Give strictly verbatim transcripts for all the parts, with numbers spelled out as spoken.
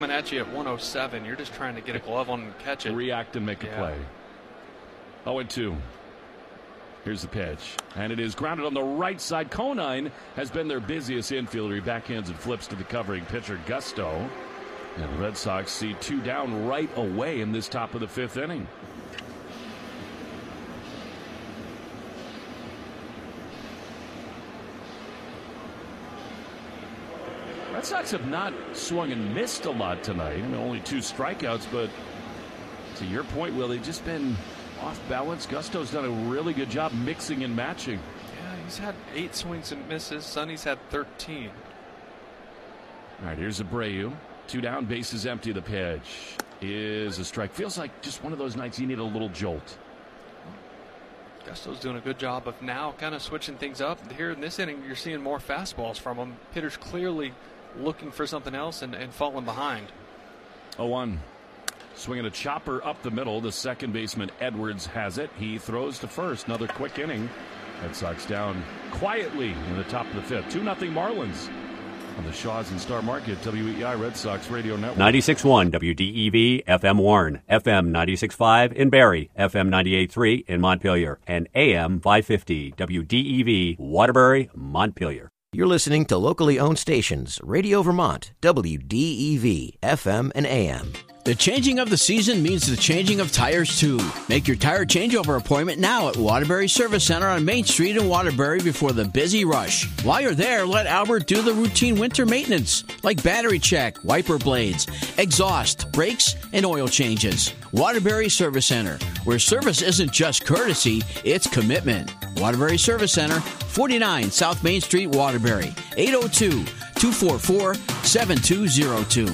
Coming at you at one oh seven, you're just trying to get a glove on and catch it. React and make yeah. a play. oh and two. Here's the pitch. And it is grounded on the right side. Conine has been their busiest infielder. He backhands and flips to the covering pitcher, Gusto. And the Red Sox see two down right away in this top of the fifth inning. Red Sox have not swung and missed a lot tonight. I mean, only two strikeouts, but to your point, Will, they've just been off balance. Gusto's done a really good job mixing and matching. Yeah, he's had eight swings and misses. Sonny's had thirteen. All right, here's Abreu. Two down, bases empty. The pitch is a strike. Feels like just one of those nights you need a little jolt. Gusto's doing a good job of now kind of switching things up. Here in this inning, you're seeing more fastballs from him. Hitters clearly looking for something else and, and falling behind. oh one. Swinging a chopper up the middle. The second baseman, Edwards, has it. He throws to first. Another quick inning. Red Sox down quietly in the top of the fifth. two nothing Marlins on the Shaws and Star Market, W E I Red Sox Radio Network. ninety-six point one W D E V, F M Warren, F M ninety-six point five in Barrie, F M ninety-eight point three in Montpelier, and A M five fifty W D E V, Waterbury, Montpelier. You're listening to locally owned stations, Radio Vermont, W D E V, F M and A M. The changing of the season means the changing of tires, too. Make your tire changeover appointment now at Waterbury Service Center on Main Street in Waterbury before the busy rush. While you're there, let Albert do the routine winter maintenance, like battery check, wiper blades, exhaust, brakes, and oil changes. Waterbury Service Center, where service isn't just courtesy, it's commitment. Waterbury Service Center, forty-nine South Main Street, Waterbury, eight oh two, two four four, seven two oh two.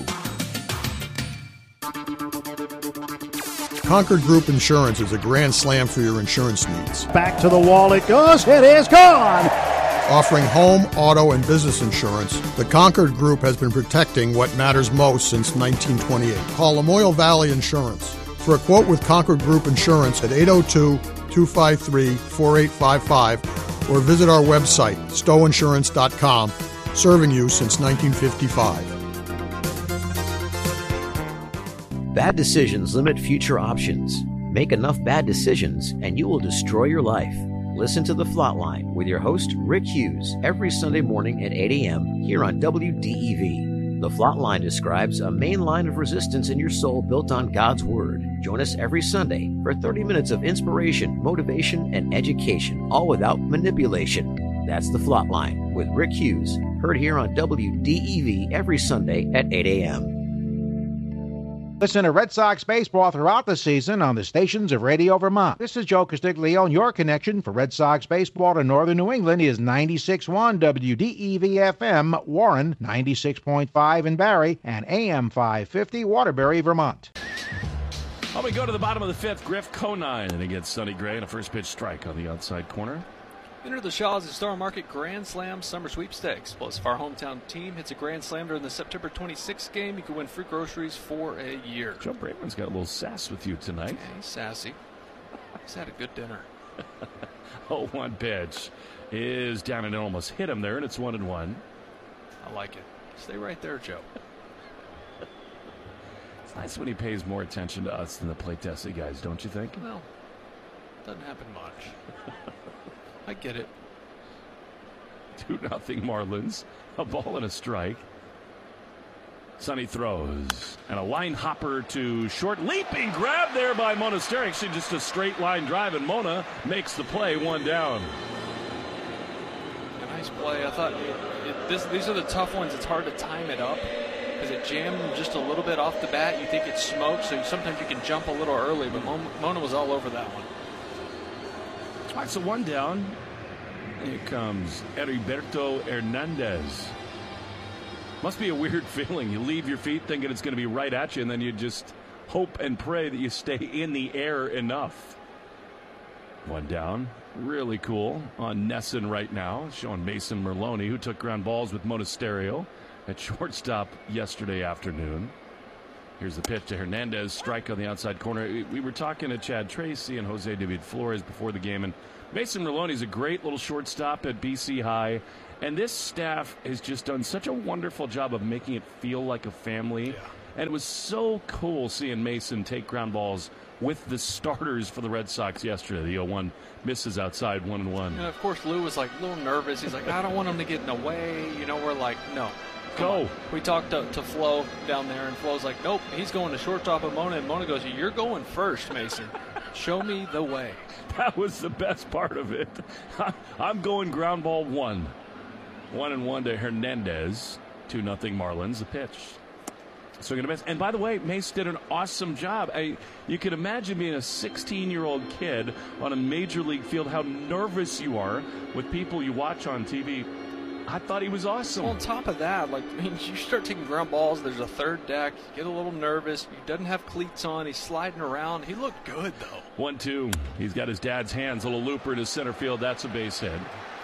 Concord Group Insurance is a grand slam for your insurance needs. Back to the wall it goes. It is gone. Offering home, auto, and business insurance, the Concord Group has been protecting what matters most since nineteen twenty-eight. Call Lamoille Valley Insurance for a quote with Concord Group Insurance at eight oh two, two five three, four eight five five or visit our website, stowe insurance dot com, serving you since nineteen fifty-five. Bad decisions limit future options. Make enough bad decisions and you will destroy your life. Listen to The Flatline with your host, Rick Hughes, every Sunday morning at eight a.m. here on W D E V. The Flatline describes a main line of resistance in your soul built on God's Word. Join us every Sunday for thirty minutes of inspiration, motivation, and education, all without manipulation. That's The Flatline with Rick Hughes, heard here on W D E V every Sunday at eight a.m. Listen to Red Sox baseball throughout the season on the stations of Radio Vermont. This is Joe Castiglione, and your connection for Red Sox baseball to Northern New England is ninety-six point one W D E V F M, Warren, ninety-six point five in Barrie, and A M five fifty, Waterbury, Vermont. Well, we go to the bottom of the fifth. Griff Conine and against Sonny Gray and a first pitch strike on the outside corner. Enter the Shaws and Star Market Grand Slam Summer Sweepstakes. Plus, if our hometown team hits a Grand Slam during the September twenty-sixth game, you can win free groceries for a year. Joe Braitman's got a little sass with you tonight. Yeah, he's sassy. He's had a good dinner. oh one pitch is down and it almost hit him there, and it's one and one. I like it. Stay right there, Joe. It's nice when he pays more attention to us than the play testing guys, don't you think? Well, doesn't happen much. I get it. two nothing Marlins. A ball and a strike. Sonny throws. And a line hopper to short. Leaping grab there by Monasteri. Actually just a straight line drive, and Mona makes the play, one down. A nice play. I thought it, it, this, these are the tough ones. It's hard to time it up because it jammed just a little bit off the bat. You think it's smoke, so sometimes you can jump a little early, but Mona was all over that one. All right, so one down. Here comes Heriberto Hernandez. Must be a weird feeling. You leave your feet thinking it's going to be right at you, and then you just hope and pray that you stay in the air enough. One down. Really cool on Nesson right now, showing Mason Merloni, who took ground balls with Monasterio at shortstop yesterday afternoon. Here's the pitch to Hernandez, strike on the outside corner. We were talking to Chad Tracy and Jose David Flores before the game, and Mason Merloni is a great little shortstop at B C High, and this staff has just done such a wonderful job of making it feel like a family. Yeah. And it was so cool seeing Mason take ground balls with the starters for the Red Sox yesterday. The oh one misses outside, one and one. And of course, Lou was like a little nervous. He's like, I don't want him to get in the way. You know, we're like, no. Go. On. We talked to, to Flo down there, and Flo's like, nope, he's going to shortstop of Mona. And Mona goes, you're going first, Mason. Show me the way. That was the best part of it. I'm going ground ball one. One and one to Hernandez. Two nothing Marlins. The pitch. Swing and a miss. And by the way, Mace did an awesome job. I, you can imagine being a sixteen-year-old kid on a major league field, how nervous you are with people you watch on T V. I thought he was awesome. Well, on top of that, like, I mean, you start taking ground balls, there's a third deck, you get a little nervous, he doesn't have cleats on, he's sliding around. He looked good, though. one two. He's got his dad's hands, a little looper in his center field. That's a base hit.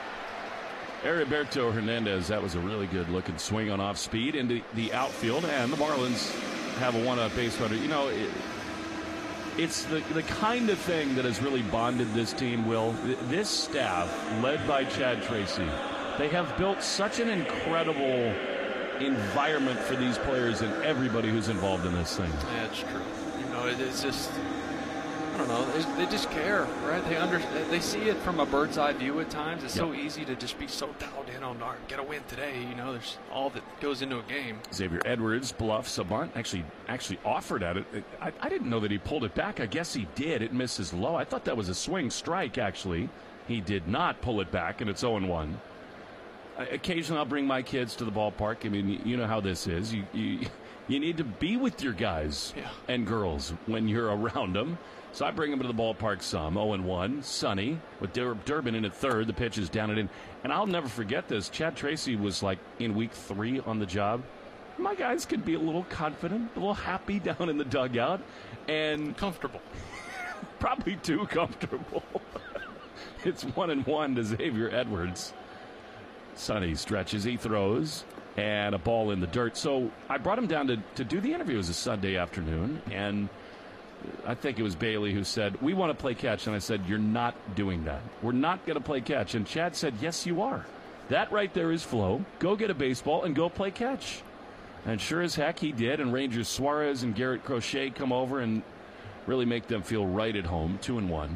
Heriberto Hernandez, that was a really good-looking swing on off speed into the outfield, and the Marlins have a one-out base runner. You know, it, it's the, the kind of thing that has really bonded this team, Will. This staff, led by Chad Tracy, they have built such an incredible environment for these players and everybody who's involved in this thing. Yeah, it's true. You know, it, it's just, I don't know, they, they just care, right? They under, they see it from a bird's eye view at times. It's yep. so easy to just be so dialed in on, our get a win today. You know, there's all that goes into a game. Xavier Edwards bluffs a bunt, actually, actually offered at it. I, I didn't know that he pulled it back. I guess he did. It misses low. I thought that was a swing strike, actually. He did not pull it back, and it's oh and one. Occasionally, I'll bring my kids to the ballpark. I mean, you know how this is. You you, you need to be with your guys yeah. and girls when you're around them. So I bring them to the ballpark some. oh and one, Sonny with Dur- Durbin in at third. The pitch is down and in. And I'll never forget this. Chad Tracy was like in week three on the job. My guys could be a little confident, a little happy down in the dugout, and comfortable. Probably too comfortable. It's one and one to Xavier Edwards. Sonny stretches, he throws, and a ball in the dirt. So I brought him down to, to do the interview. It was a Sunday afternoon, and I think it was Bailey who said, we want to play catch. And I said, you're not doing that. We're not going to play catch. And Chad said, yes, you are. That right there is flow. Go get a baseball and go play catch. And sure as heck he did, and Rangers Suarez and Garrett Crochet come over and really make them feel right at home. Two and one.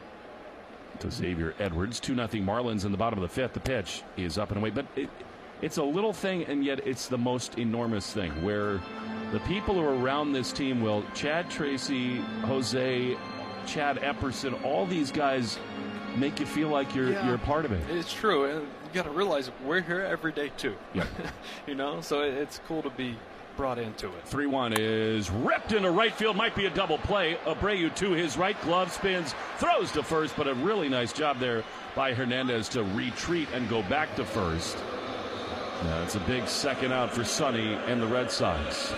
To Xavier Edwards. two nothing Marlins in the bottom of the fifth. The pitch is up and away. But it, it's a little thing, and yet it's the most enormous thing where the people who are around this team, Will, Chad Tracy, Jose, Chad Epperson, all these guys make you feel like you're yeah, you're a part of it. It's true. And you got to realize we're here every day, too. Yeah. You know, so it's cool to be brought into it. three one is ripped into right field. Might be a double play. Abreu to his right. Glove spins. Throws to first, but a really nice job there by Hernandez to retreat and go back to first. Now it's a big second out for Sonny and the Red Sox.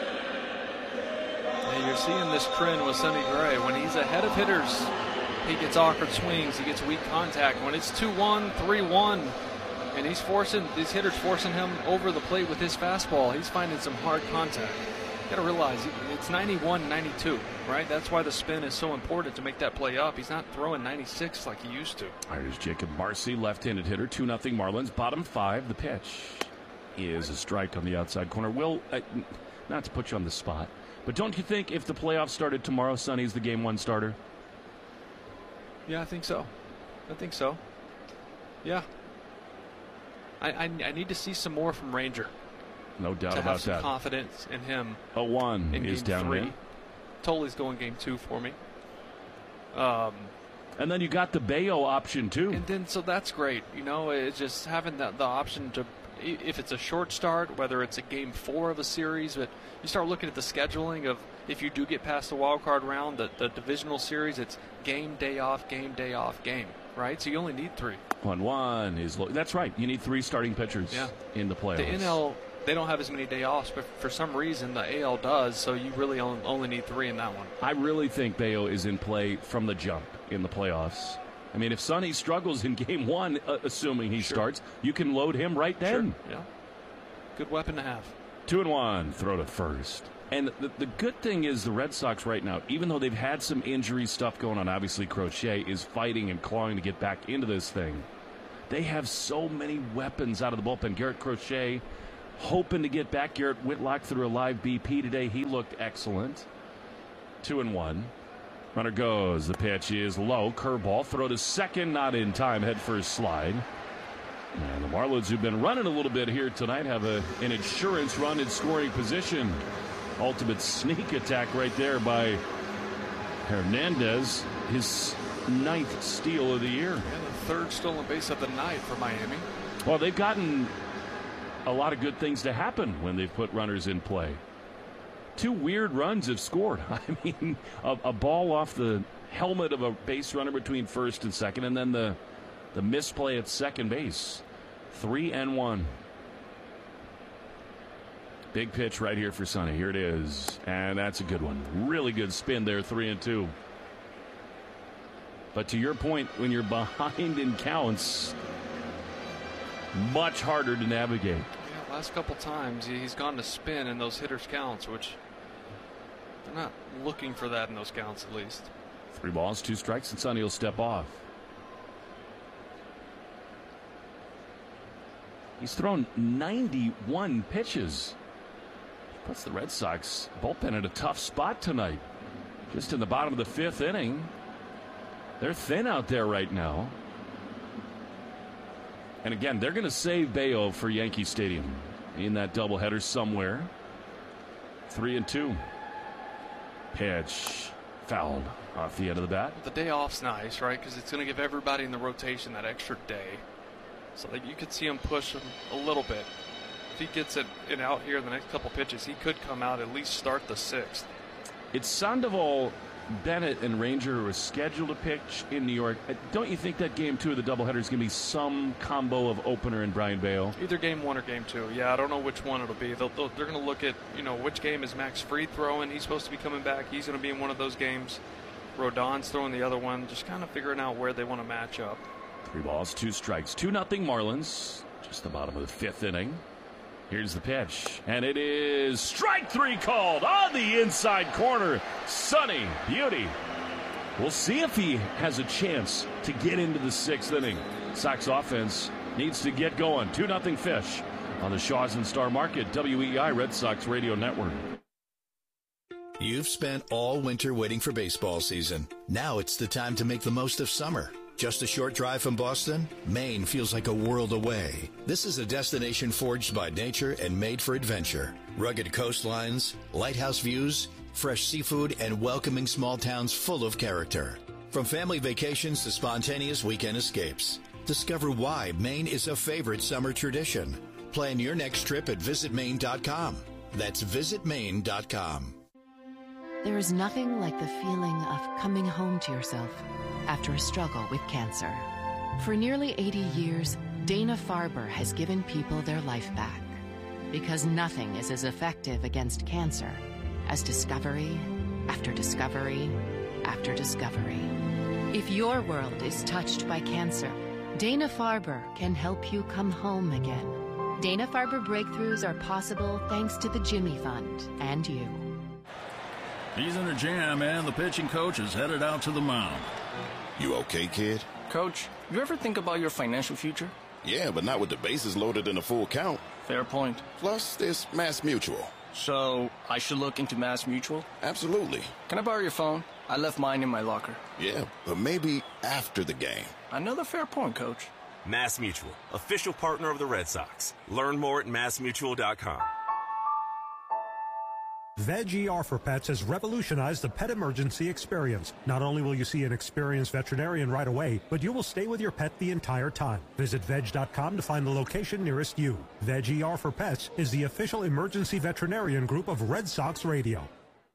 Yeah, you're seeing this trend with Sonny Gray. When he's ahead of hitters, he gets awkward swings. He gets weak contact. When it's two one, three one, and he's forcing, these hitters forcing him over the plate with his fastball, he's finding some hard contact. You got to realize it's ninety-one ninety-two, right? That's why the spin is so important to make that play up. He's not throwing ninety-six like he used to. There's Jacob Marcy, left-handed hitter, two nothing Marlins. Bottom five, the pitch is a strike on the outside corner. Will, uh, not to put you on the spot, but don't you think if the playoffs started tomorrow, Sonny's the game one starter? Yeah, I think so. I think so. Yeah. I, I, I need to see some more from Ranger. No doubt to about have some that. Confidence in him. oh one in is game down three. in. Totally going game two for me. Um, and then you got the Bayo option too. And then so that's great. You know, it's just having the, the option to, if it's a short start, whether it's a game four of a series, but you start looking at the scheduling of if you do get past the wild card round, the, the divisional series, it's game, day off, game, day off, game. Right? So you only need three. one one is lo- that's right. You need three starting pitchers yeah. in the playoffs. The N L, they don't have as many day offs, but for some reason the A L does, so you really only need three in that one. I really think Bayo is in play from the jump in the playoffs. I mean, if Sonny struggles in game one, uh, assuming he sure. starts, you can load him right then. Sure. Yeah. Good weapon to have. Two and one, throw to first. And the, the good thing is the Red Sox right now, even though they've had some injury stuff going on, obviously Crochet is fighting and clawing to get back into this thing. They have so many weapons out of the bullpen. Garrett Crochet hoping to get back Garrett Whitlock through a live B P today. He looked excellent. Two and one. Runner goes. The pitch is low. Curveball. Throw to second. Not in time. Head first slide. And the Marlins, who've been running a little bit here tonight, have a, an insurance run in scoring position. Ultimate sneak attack right there by Hernandez. His ninth steal of the year. And the third stolen base of the night for Miami. Well, they've gotten a lot of good things to happen when they've put runners in play. Two weird runs have scored. I mean, a, a ball off the helmet of a base runner between first and second, and then the the misplay at second base. Three and one. Big pitch right here for Sonny. Here it is. And that's a good one. Really good spin there, three and two. But to your point, when you're behind in counts, much harder to navigate. Yeah, last couple times he's gone to spin in those hitters' counts, which they're not looking for that in those counts at least. Three balls, two strikes, and Sonny will step off. He's thrown ninety-one pitches. Puts the Red Sox bullpen in a tough spot tonight. Just in the bottom of the fifth inning. They're thin out there right now. And again, they're going to save Bayo for Yankee Stadium in that doubleheader somewhere. Three and two. Pitch fouled off the end of the bat. The day off's nice, right? Because it's going to give everybody in the rotation that extra day. So that you could see him push him a little bit. If he gets it in out here in the next couple pitches, he could come out at least start the sixth. It's Sandoval, Bennett, and Ranger who are scheduled to pitch in New York. Don't you think that game two of the doubleheader is going to be some combo of opener and Brian Bayo? Either game one or game two. Yeah, I don't know which one it'll be. They'll, they'll, they're going to look at, you know, which game is Max Fried throwing. He's supposed to be coming back. He's going to be in one of those games. Rodon's throwing the other one. Just kind of figuring out where they want to match up. Three balls, two strikes. Two nothing Marlins. Just the bottom of the fifth inning. Here's the pitch. And it is strike three called on the inside corner. Sonny Beauty. We'll see if he has a chance to get into the sixth inning. Sox offense needs to get going. two nothing Fish on the Shaws and Star Market, W E I Red Sox Radio Network. You've spent all winter waiting for baseball season. Now it's the time to make the most of summer. Just a short drive from Boston, Maine feels like a world away. This is a destination forged by nature and made for adventure. Rugged coastlines, lighthouse views, fresh seafood, and welcoming small towns full of character. From family vacations to spontaneous weekend escapes. Discover why Maine is a favorite summer tradition. Plan your next trip at visit maine dot com. That's visit maine dot com. There is nothing like the feeling of coming home to yourself after a struggle with cancer. For nearly eighty years, Dana-Farber has given people their life back. Because nothing is as effective against cancer as discovery after discovery after discovery. If your world is touched by cancer, Dana-Farber can help you come home again. Dana-Farber breakthroughs are possible thanks to the Jimmy Fund and you. He's in a jam, and the pitching coach is headed out to the mound. You okay, kid? Coach, you ever think about your financial future? Yeah, but not with the bases loaded in a full count. Fair point. Plus, there's Mass Mutual. So, I should look into Mass Mutual? Absolutely. Can I borrow your phone? I left mine in my locker. Yeah, but maybe after the game. Another fair point, Coach. Mass Mutual, official partner of the Red Sox. Learn more at mass mutual dot com. Veg E R for Pets has revolutionized the pet emergency experience. Not only will you see an experienced veterinarian right away, but you will stay with your pet the entire time. Visit veg dot com to find the location nearest you. Veg E R for Pets is the official emergency veterinarian group of Red Sox Radio.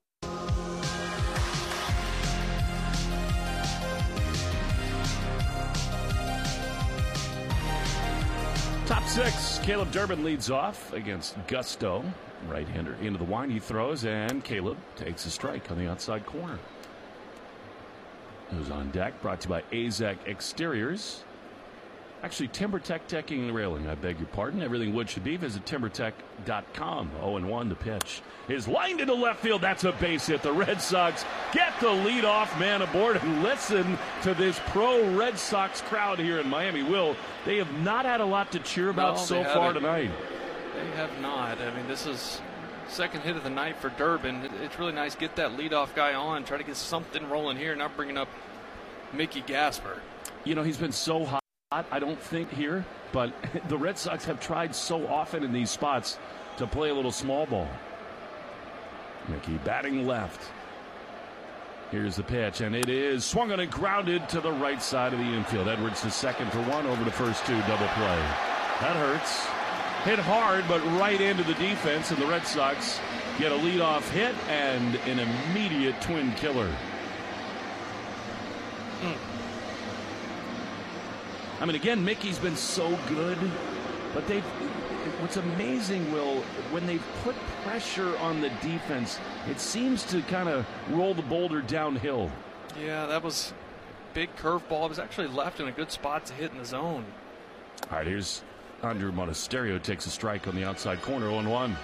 Top six, Caleb Durbin leads off against Gusto. Right-hander into the wine, he throws, and Caleb takes a strike on the outside corner. Who's on deck, brought to you by A Z E C Exteriors. Actually, TimberTech decking and railing, I beg your pardon. Everything wood should be. Visit timber tech dot com. oh and one, the pitch is lined into left field. That's a base hit. The Red Sox get the leadoff man aboard, and listen to this pro Red Sox crowd here in Miami. Will, they have not had a lot to cheer about no, so far haven't. tonight. They have not. I mean, this is second hit of the night for Durbin. It's really nice. Get that leadoff guy on. Try to get something rolling here. Not bringing up Mickey Gasper. You know, he's been so hot, I don't think, here. But the Red Sox have tried so often in these spots to play a little small ball. Mickey batting left. Here's the pitch, and it is swung on and grounded to the right side of the infield. Edwards to second for one, over to first two, double play. That hurts. Hit hard, but right into the defense, and the Red Sox get a leadoff hit and an immediate twin killer. Mm. I mean, again, Mickey's been so good, but they've. What's amazing, Will, when they've put pressure on the defense, it seems to kind of roll the boulder downhill. Yeah, that was big curveball. It was actually left in a good spot to hit in the zone. All right, here's Andrew Monasterio takes a strike on the outside corner, oh and one.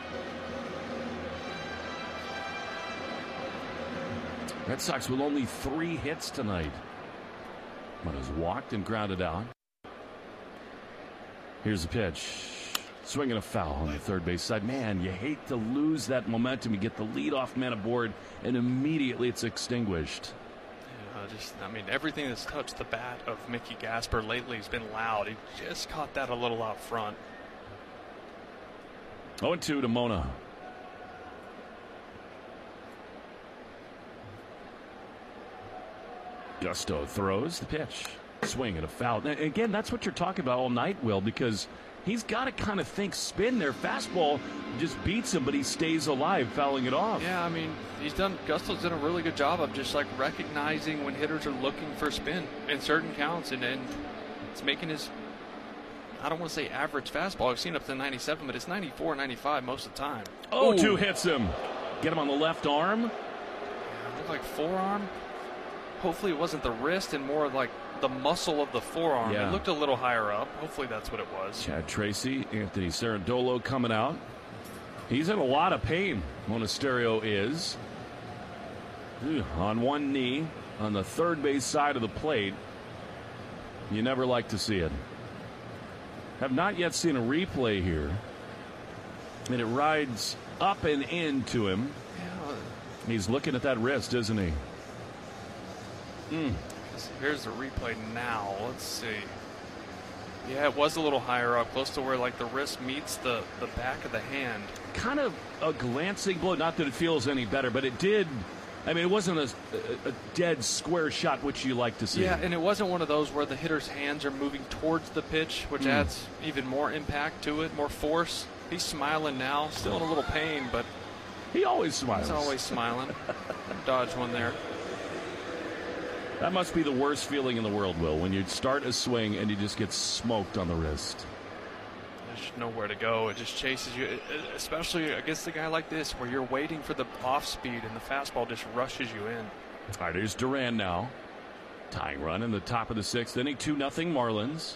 Red Sox with only three hits tonight. Mona's walked and grounded out. Here's the pitch. Swinging a foul on the third base side. Man, you hate to lose that momentum. You get the leadoff man aboard, and immediately it's extinguished. Yeah, just, I mean, everything that's touched the bat of Mickey Gasper lately has been loud. He just caught that a little out front. oh and two to Mona. Gusto throws the pitch. Swing and a foul. And again, that's what you're talking about all night, Will, because he's got to kind of think spin there. Fastball just beats him, but he stays alive, fouling it off. Yeah, I mean, he's done. Gusto's done a really good job of just like recognizing when hitters are looking for spin in certain counts, and then it's making his. I don't want to say average fastball. I've seen up to ninety-seven, but it's ninety-four, ninety-five most of the time. oh two hits him. Get him on the left arm. Yeah, looked like forearm. Hopefully it wasn't the wrist and more like the muscle of the forearm. Yeah. It looked a little higher up. Hopefully that's what it was. Chad Tracy, Anthony Cerundolo coming out. He's in a lot of pain. Monasterio is. Ugh, on one knee on the third base side of the plate. You never like to see it. Have not yet seen a replay here. And it rides up and into him. Yeah. He's looking at that wrist, isn't he? Mm. Here's the replay now. Let's see. Yeah, it was a little higher up, close to where like the wrist meets the, the back of the hand. Kind of a glancing blow. Not that it feels any better, but it did. I mean, it wasn't a, a, a dead square shot, which you like to see. Yeah, and it wasn't one of those where the hitter's hands are moving towards the pitch, which mm. adds even more impact to it, more force. He's smiling now, still in a little pain, but he always smiles. He's always smiling. Dodge one there. That must be the worst feeling in the world, Will, when you start a swing and you just get smoked on the wrist. There's nowhere to go. It just chases you, especially against a guy like this where you're waiting for the off speed and the fastball just rushes you in. All right, here's Duran now. Tying run in the top of the sixth inning, two nothing Marlins.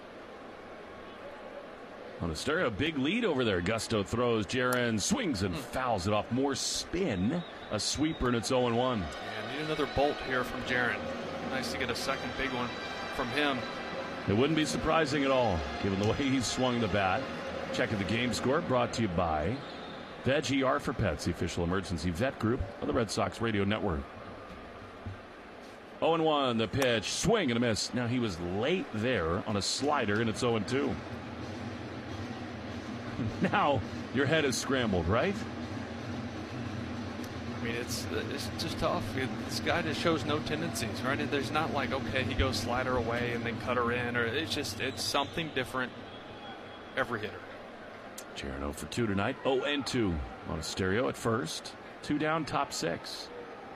On a stereo, big lead over there. Gusto throws, Jaron swings and fouls it off. More spin, a sweeper, and it's oh and one. Yeah, need another bolt here from Jaron. Nice to get a second big one from him. It wouldn't be surprising at all, given the way he's swung the bat. Checking the game score, brought to you by Veg E R for Pets, the official emergency vet group of the Red Sox Radio Network. oh and one, the pitch, swing and a miss. Now he was late there on a slider, and it's oh and two. Now your head is scrambled, right? I mean, it's it's just tough. It, this guy just shows no tendencies, right? There's not like, okay, he goes slider away and then cutter in, or it's just it's something different every hitter. Jaron oh for two tonight. oh and two on a stereo at first. Two down, top six.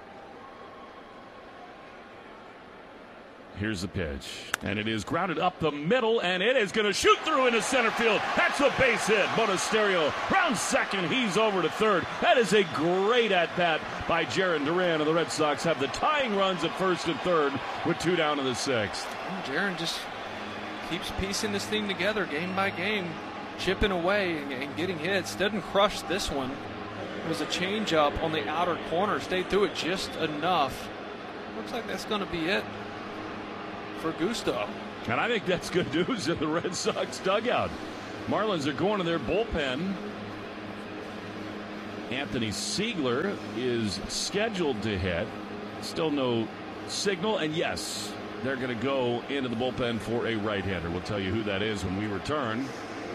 Here's the pitch, and it is grounded up the middle, and it is going to shoot through into center field. That's a base hit. Monasterio round second. He's over to third. That is a great at-bat by Jaron Duran, and the Red Sox have the tying runs at first and third with two down in the sixth. Jaron just keeps piecing this thing together game by game, chipping away and getting hits. Doesn't crush this one. It was a changeup on the outer corner. Stayed through it just enough. Looks like that's going to be it for Gusto. And I think that's good news in the Red Sox dugout. Marlins are going to their bullpen. Anthony Siegler is scheduled to hit. Still no signal. And yes, they're going to go into the bullpen for a right-hander. We'll tell you who that is when we return.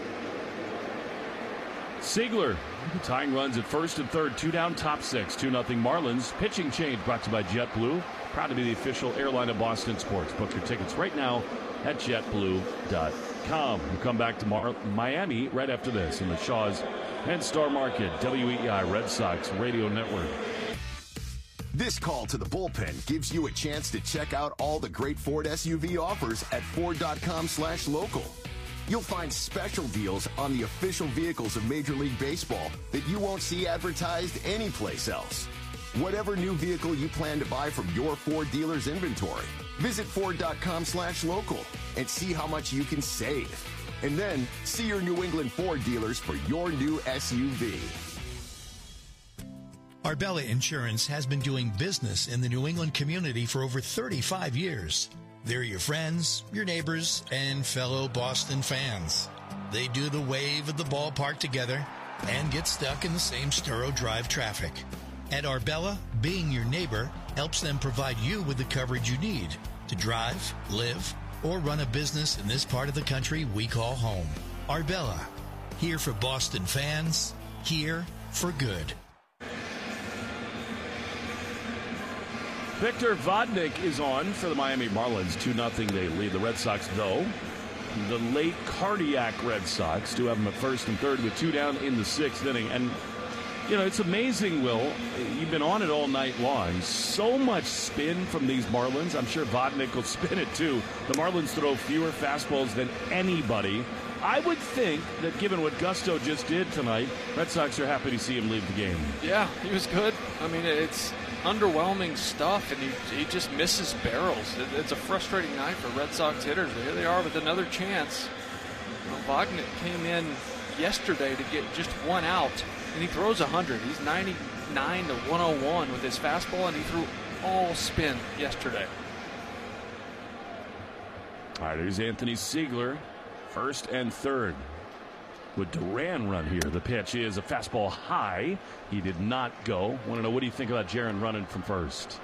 Siegler tying runs at first and third. Two down, top six. two nothing Marlins. Pitching change brought to you by JetBlue. Proud to be the official airline of Boston Sports. Book your tickets right now at jet blue dot com. We'll come back to Mar- Miami right after this in the Shaw's and Star Market, W E I Red Sox Radio Network. This call to the bullpen gives you a chance to check out all the great Ford S U V offers at ford dot com slash local. You'll find special deals on the official vehicles of Major League Baseball that you won't see advertised anyplace else. Whatever new vehicle you plan to buy from your Ford dealer's inventory, visit ford dot com slash local and see how much you can save. And then see your New England Ford dealers for your new S U V. Arbella Insurance has been doing business in the New England community for over thirty-five years. They're your friends, your neighbors, and fellow Boston fans. They do the wave at the ballpark together and get stuck in the same Sturrow Drive traffic. At Arbella, being your neighbor helps them provide you with the coverage you need to drive, live, or run a business in this part of the country we call home. Arbella, here for Boston fans, here for good. Victor Vodnik is on for the Miami Marlins. two nothing they lead the Red Sox, though. The late cardiac Red Sox do have them at first and third with two down in the sixth inning. And, you know, it's amazing, Will. You've been on it all night long. So much spin from these Marlins. I'm sure Vodnik will spin it, too. The Marlins throw fewer fastballs than anybody. I would think that given what Gusto just did tonight, Red Sox are happy to see him leave the game. Yeah, he was good. I mean, it's underwhelming stuff, and he, he just misses barrels. It, it's a frustrating night for Red Sox hitters. Here they are with another chance. You know, Vodnik came in yesterday to get just one out, and he throws one hundred. He's ninety-nine to one oh one with his fastball, and he threw all spin yesterday. All right, here's Anthony Siegler, first and third. Would Duran run here? The pitch is a fastball high. He did not go. Want to know, what do you think about Jaron running from first?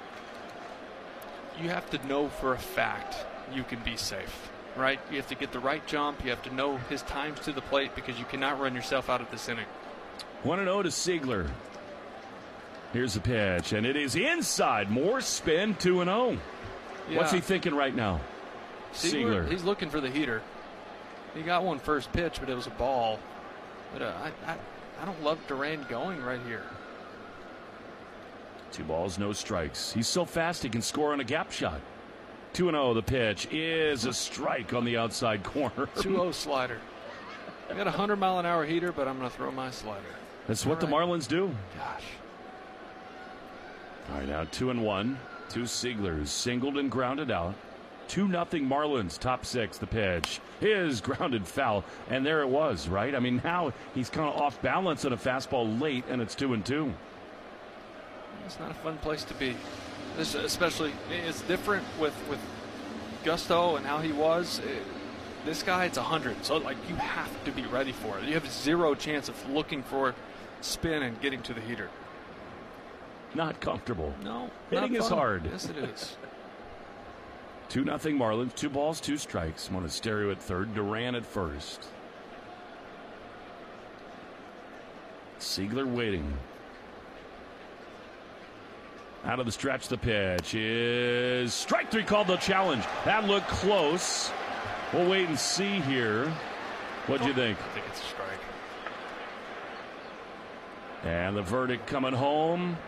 You have to know for a fact you can be safe, right? You have to get the right jump. You have to know his times to the plate because you cannot run yourself out of this inning. one and oh to Siegler. Here's the pitch, and it is inside. More spin, two and oh. Yeah. What's he thinking right now? Siegler, Siegler. He's looking for the heater. He got one first pitch, but it was a ball. But uh, I, I, I don't love Duran going right here. Two balls, no strikes. He's so fast he can score on a gap shot. two and oh, the pitch is a strike on the outside corner. two oh slider. I got a one hundred mile an hour heater, but I'm going to throw my slider. That's what All the right. Marlins do. Gosh. All right, now two and one. Two Sieglers, singled and grounded out. two nothing Marlins, top six, the pitch is grounded foul. And there it was, right? I mean, now he's kind of off balance on a fastball late, and it's two and two. It's not a fun place to be. This, especially, it's different with, with Gusto and how he was. It, this guy, it's one hundred. So, like, you have to be ready for it. You have zero chance of looking for spin and getting to the heater. Not comfortable. No. Hitting not is fun. hard. Yes, it is. two nothing Marlins. Two balls, two strikes. Monasterio at third. Duran at first. Siegler waiting. Out of the stretch, the pitch is strike three, called the challenge. That looked close. We'll wait and see here. What do you think? I think it's a strike. And the verdict coming home.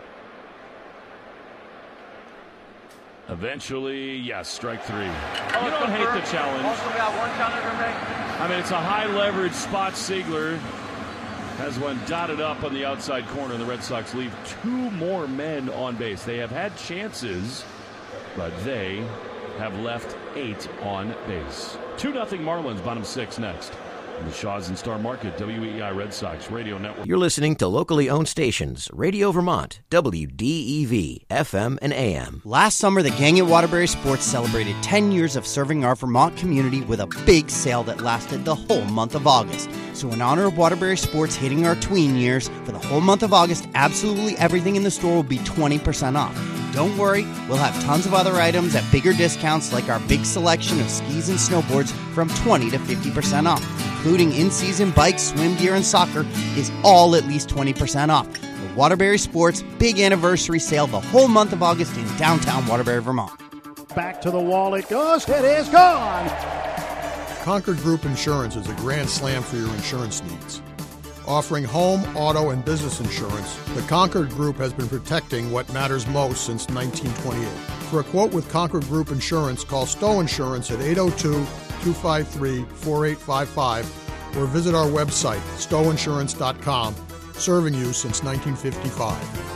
Eventually, yes, strike three. Oh, You don't hate the challenge. Also got one counter to make. I mean, it's a high leverage spot. Siegler has one dotted up on the outside corner. The Red Sox leave two more men on base. They have had chances, but they have left eight on base. two nothing Marlins, bottom six next. In the Shaw's and Star Market, W E I Red Sox Radio Network. You're listening to locally owned stations, Radio Vermont, W D E V, F M and A M. Last summer, the gang at Waterbury Sports celebrated ten years of serving our Vermont community with a big sale that lasted the whole month of August. So in honor of Waterbury Sports hitting our tween years, for the whole month of August, absolutely everything in the store will be twenty percent off. Don't worry, we'll have tons of other items at bigger discounts like our big selection of skis and snowboards from twenty to fifty percent off, including in-season bikes, swim gear, and soccer is all at least twenty percent off. The Waterbury Sports Big Anniversary Sale the whole month of August in downtown Waterbury, Vermont. Back to the wall it goes. It is gone. Concord Group Insurance is a grand slam for your insurance needs. Offering home, auto, and business insurance, the Concord Group has been protecting what matters most since nineteen twenty-eight. For a quote with Concord Group Insurance, call Stowe Insurance at eight oh two, two five three, four eight five five or visit our website, stowe insurance dot com, serving you since nineteen fifty-five.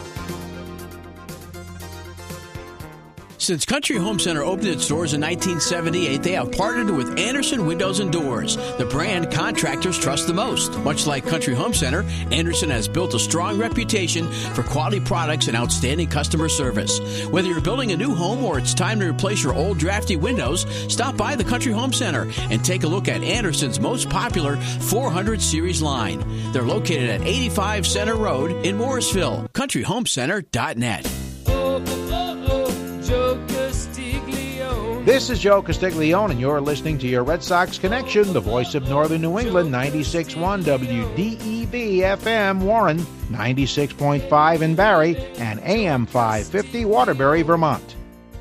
Since Country Home Center opened its doors in nineteen seventy-eight, they have partnered with Anderson Windows and Doors, the brand contractors trust the most. Much like Country Home Center, Anderson has built a strong reputation for quality products and outstanding customer service. Whether you're building a new home or it's time to replace your old drafty windows, stop by the Country Home Center and take a look at Anderson's most popular four hundred series line. They're located at eighty-five Center Road in Morrisville. country home center dot net. This is Joe Castiglione, and you're listening to your Red Sox Connection, the voice of Northern New England, ninety-six point one W D E V F M Warren, ninety-six point five in Barrie, and A M five fifty Waterbury, Vermont.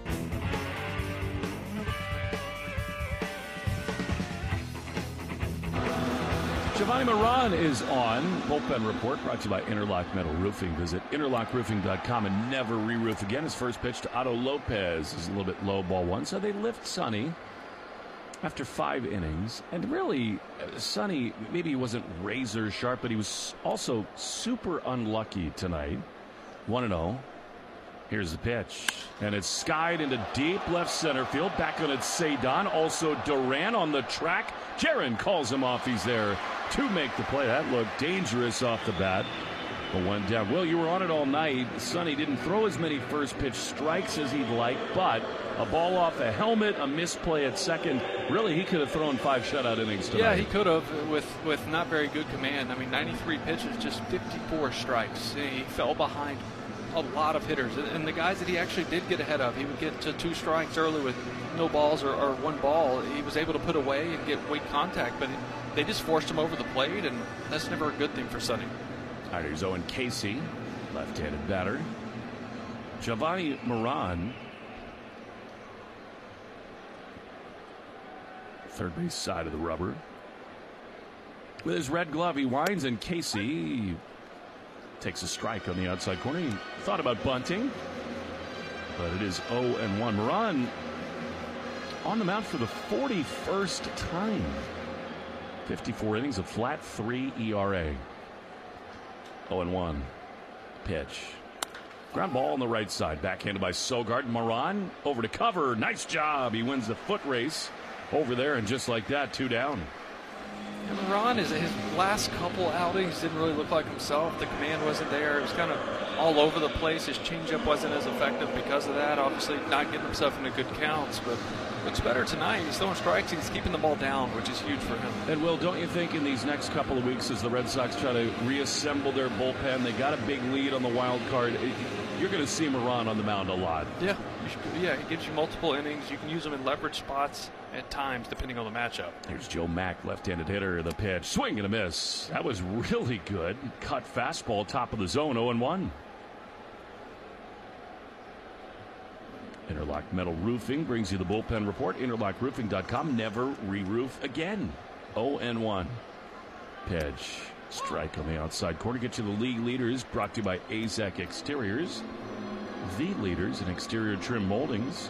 Giovanni Moran is on. Bullpen Report brought to you by Interlock Metal Roofing. Visit interlock roofing dot com and never re-roof again. His first pitch to Otto Lopez is a little bit low, ball one. So they lift Sonny after five innings. And really, Sonny, maybe he wasn't razor sharp, but he was also super unlucky tonight. one and oh. Here's the pitch. And it's skied into deep left center field. Back on its Cedon. Also Duran on the track. Jaron calls him off. He's there to make the play. That looked dangerous off the bat. But one down. Will, you were on it all night. Sonny didn't throw as many first pitch strikes as he'd like, but a ball off a helmet, a misplay at second. Really, he could have thrown five shutout innings tonight. Yeah, he could have with, with not very good command. I mean, ninety-three pitches, just fifty-four strikes. He fell behind a lot of hitters, and the guys that he actually did get ahead of, he would get to two strikes early with no balls or, or one ball. He was able to put away and get weight contact, but it, they just forced him over the plate, and that's never a good thing for Sonny. All right, here's Owen Casey, left-handed batter. Giovanni Moran, third base side of the rubber. With his red glove, he winds, and Casey takes a strike on the outside corner. He thought about bunting, but it is oh and one. Moran on the mound for the forty-first time. fifty-four innings, a flat three E R A. oh and one. Pitch. Ground ball on the right side. Backhanded by Sogard. Moran over to cover. Nice job. He wins the foot race over there, and just like that, two down. And Moran, is his last couple outings didn't really look like himself. The command wasn't there. It was kind of all over the place. His changeup wasn't as effective because of that. Obviously, not getting himself into good counts, but looks better tonight. He's throwing strikes. He's keeping the ball down, which is huge for him. And, Will, don't you think in these next couple of weeks, as the Red Sox try to reassemble their bullpen, they got a big lead on the wild card, you're going to see Moran on the mound a lot. Yeah, you should, yeah, he gives you multiple innings. You can use him in leverage spots at times, depending on the matchup. Here's Joe Mack, left-handed hitter. The pitch, swing and a miss. That was really good. Cut fastball, top of the zone, oh and one. Interlock Metal Roofing brings you the bullpen report. interlock roofing dot com. Never re-roof again. oh and one. Pitch. Strike on the outside corner. Get you the league leaders. Brought to you by A Z A C Exteriors. The leaders in exterior trim moldings.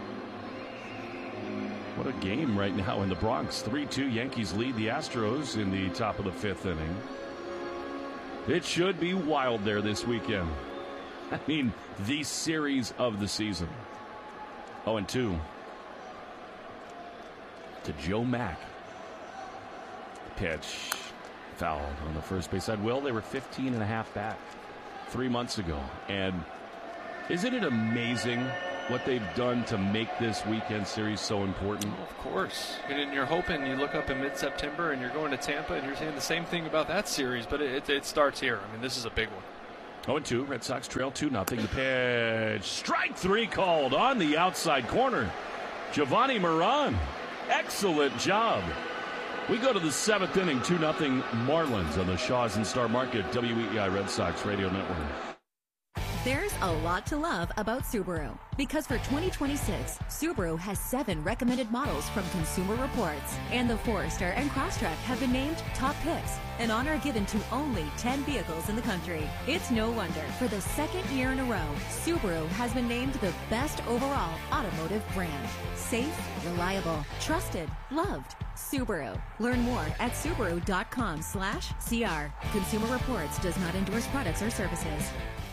What a game right now in the Bronx. three two. Yankees lead the Astros in the top of the fifth inning. It should be wild there this weekend. I mean, the series of the season. oh and two. To Joe Mack. Pitch. Foul on the first base side. Will, they were fifteen and a half back three months ago. And isn't it amazing what they've done to make this weekend series so important? Oh, of course. And then you're hoping, you look up in mid-September and you're going to Tampa and you're saying the same thing about that series, but it, it starts here. I mean, this is a big one. oh and two, Red Sox trail two nothing. The pitch. Strike three called on the outside corner. Giovanni Moran. Excellent job. We go to the seventh inning, two nothing Marlins on the Shaw's and Star Market, W E E I Red Sox Radio Network. There's a lot to love about Subaru, because for twenty twenty-six, Subaru has seven recommended models from Consumer Reports, and the Forester and Crosstrek have been named top picks, an honor given to only ten vehicles in the country. It's no wonder, for the second year in a row, Subaru has been named the best overall automotive brand. Safe, reliable, trusted, loved. Subaru. Learn more at Subaru.com slash CR. Consumer Reports does not endorse products or services.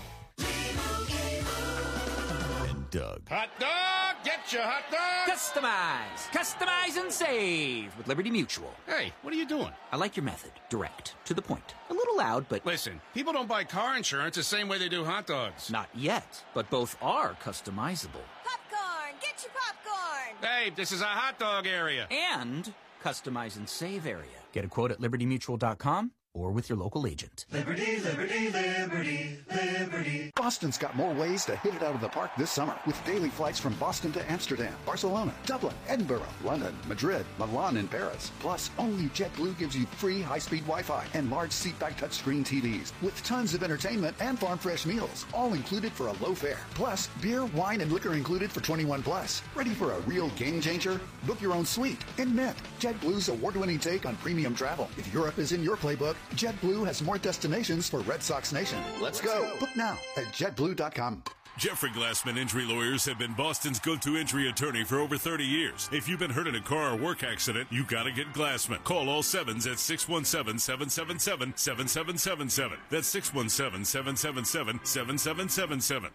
Doug. Hot dog! Get your hot dog! Customize! Customize and save with Liberty Mutual. Hey, what are you doing? I like your method. Direct. To the point. A little loud, but... Listen, people don't buy car insurance the same way they do hot dogs. Not yet, but both are customizable. Popcorn! Get your popcorn! Hey, this is a hot dog area. And customize and save area. Get a quote at liberty mutual dot com or with your local agent. Liberty, liberty, liberty, liberty. Boston's got more ways to hit it out of the park this summer with daily flights from Boston to Amsterdam, Barcelona, Dublin, Edinburgh, London, Madrid, Milan, and Paris. Plus, only JetBlue gives you free high-speed Wi-Fi and large seatback touchscreen T Vs with tons of entertainment and farm fresh meals, all included for a low fare. Plus, beer, wine, and liquor included for twenty-one plus. Ready for a real game changer? Book your own suite. And Mint, JetBlue's award-winning take on premium travel. If Europe is in your playbook, JetBlue has more destinations for Red Sox Nation. Let's go. Book now at jet blue dot com. Jeffrey Glassman Injury Lawyers have been Boston's go-to injury attorney for over thirty years. If you've been hurt in a car or work accident, you gotta get Glassman. Call all sevens at six one seven, seven seven seven, seven seven seven seven. That's six one seven, seven seven seven, seven seven seven seven.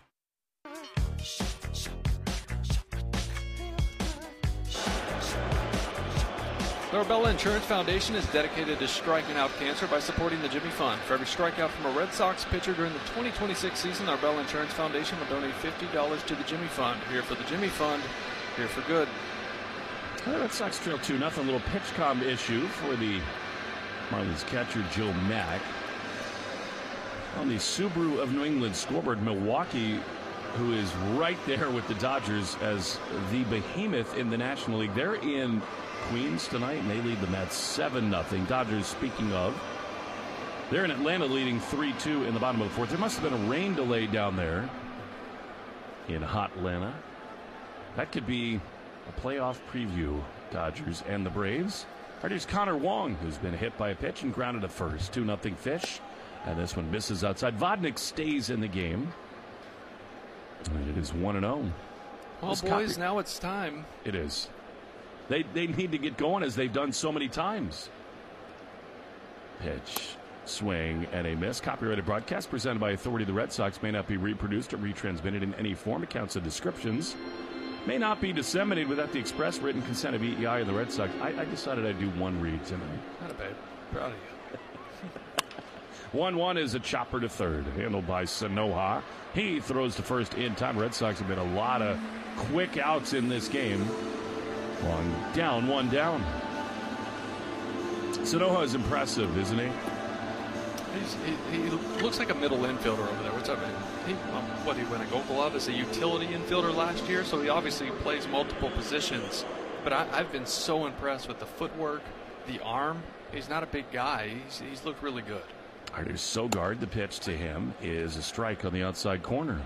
The Arbella Insurance Foundation is dedicated to striking out cancer by supporting the Jimmy Fund. For every strikeout from a Red Sox pitcher during the twenty twenty-six season, the Arbella Insurance Foundation will donate fifty dollars to the Jimmy Fund. Here for the Jimmy Fund, here for good. The Red Sox trail two nothing. Little pitch com issue for the Marlins catcher Joe Mack. On the Subaru of New England scoreboard, Milwaukee, who is right there with the Dodgers as the behemoth in the National League. They're in Queens tonight, and they lead the Mets seven nothing. Dodgers, speaking of, they're in Atlanta leading three two in the bottom of the fourth. There must have been a rain delay down there in hot Atlanta. That could be a playoff preview, Dodgers and the Braves. Here's Connor Wong, who's been hit by a pitch and grounded at first. two nothing Fish, and this one misses outside. Vodnik stays in the game, and it is one and oh. Well, This boys, copy- now it's time. It is. They they need to get going as they've done so many times. Pitch, swing, and a miss. Copyrighted broadcast presented by Authority of the Red Sox may not be reproduced or retransmitted in any form. Accounts and descriptions may not be disseminated without the express written consent of E E I and the Red Sox. I, I decided I'd do one read tonight. Not a bad. Proud of you. one one is a chopper to third, handled by Sanoha. He throws to first in time. Red Sox have been a lot of quick outs in this game. One down, one down. Sanoha is impressive, isn't he? He's, he, he looks like a middle infielder over there. What's up, man? He, um, what, he went a Gold Glove as a utility infielder last year, so he obviously plays multiple positions. But I, I've been so impressed with the footwork, the arm. He's not a big guy. He's, he's looked really good. Artis Sogard, the pitch to him is a strike on the outside corner.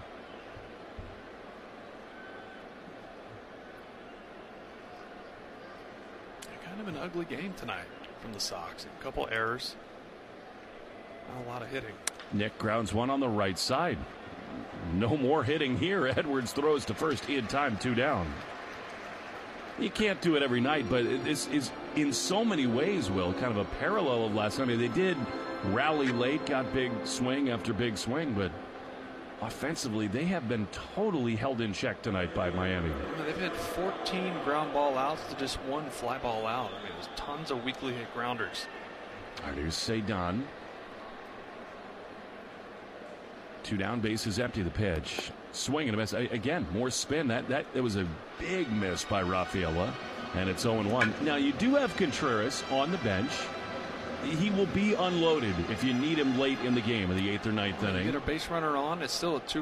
Kind of an ugly game tonight from the Sox. A couple errors. Not a lot of hitting. Nick grounds one on the right side. No more hitting here. Edwards throws to first in time, two down. You can't do it every night, but this is in so many ways, Will, kind of a parallel of last Sunday. They did rally late, got big swing after big swing, but offensively, they have been totally held in check tonight by Miami. I mean, they've had fourteen ground ball outs to just one fly ball out. I mean, there's tons of weakly hit grounders. All right, here's Cedon. Two down, bases empty. The pitch, swing and a miss. Again, more spin. That that that was a big miss by Rafaela, and it's oh and one. Now you do have Contreras on the bench. He will be unloaded if you need him late in the game in the eighth or ninth inning. Get a base runner on. It's still a two.